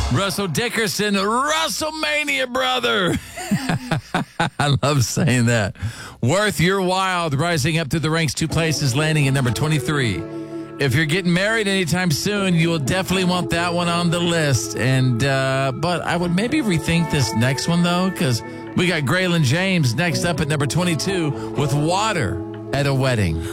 Russell Dickerson, WrestleMania brother. I love saying that. Worth Your While, rising up through the ranks 2 places, landing at number 23. If you're getting married anytime soon, you will definitely want that one on the list. But I would maybe rethink this next one, though, because we got Graylin James next up at number 22 with Water at a Wedding.